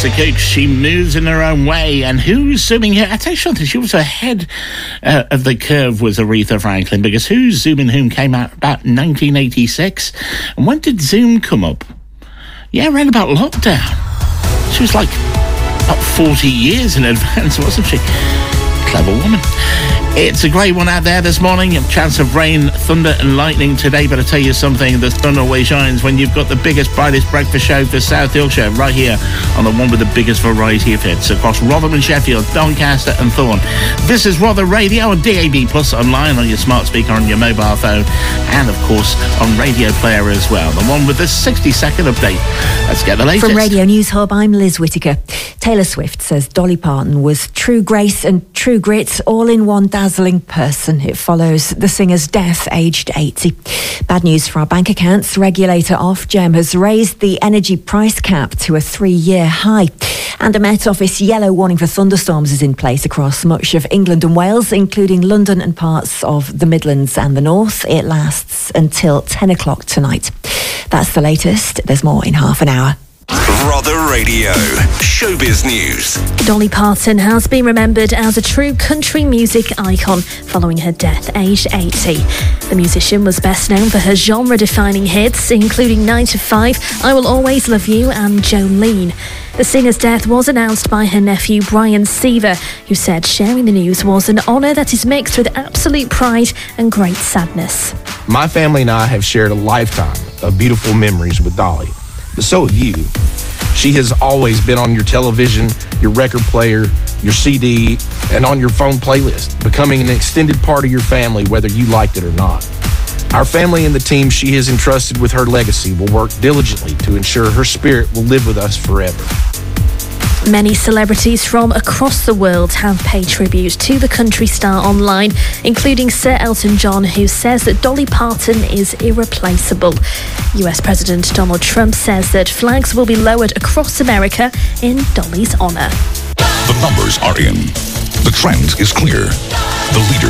Lisa Cooke, she moves in her own way. And who's zooming here? I tell you something, she was ahead of the curve with Aretha Franklin, because Who's Zooming Whom came out about 1986. And when did Zoom come up? Yeah, around about lockdown. She was like about 40 years in advance, wasn't she? Clever woman. It's a great one out there this morning. A chance of rain, thunder and lightning today. But I tell you something, the sun always shines when you've got the biggest, brightest breakfast show for South Yorkshire right here on the one with the biggest variety of hits across Rotherham and Sheffield, Doncaster and Thorn. This is Rother Radio and DAB Plus online on your smart speaker on your mobile phone and, of course, on Radio Player as well. The one with the 60-second update. Let's get the latest. From Radio News Hub, I'm Liz Whittaker. Taylor Swift says Dolly Parton was true grace and true grit all in one dazzling person. It follows the singer's death, aged 80. Bad news for our bank accounts. Regulator Ofgem has raised the energy price cap to a 3-year high. And a Met Office yellow warning for thunderstorms is in place across much of England and Wales, including London and parts of the Midlands and the North. It lasts until 10 o'clock tonight. That's the latest. There's more in half an hour. Rother Radio. Showbiz News. Dolly Parton has been remembered as a true country music icon following her death, aged 80. The musician was best known for her genre-defining hits, including 9 to 5, I Will Always Love You and Jolene. The singer's death was announced by her nephew Brian Seaver, who said sharing the news was an honour that is mixed with absolute pride and great sadness. My family and I have shared a lifetime of beautiful memories with Dolly, but so have you. She has always been on your television, your record player, your CD, and on your phone playlist, becoming an extended part of your family, whether you liked it or not. Our family and the team she has entrusted with her legacy will work diligently to ensure her spirit will live with us forever. Many celebrities from across the world have paid tribute to the country star online, including Sir Elton John, who says that Dolly Parton is irreplaceable. US President Donald Trump says that flags will be lowered across America in Dolly's honour. The numbers are in. The trend is clear. The leader